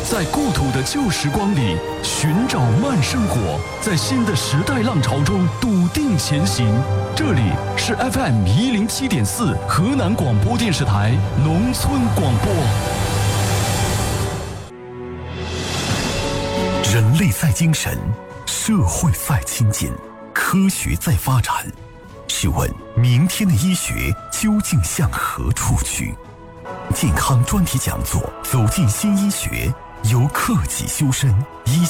在故土的旧时光里寻找慢生活，在新的时代浪潮中笃定前行。这里是 FM107.4河南广播电视台农村广播。 人类在精神，社会在亲近，科学在发展。试问，明天的医学究竟向何处去？健康专题讲座，走进新医学，由克己修身。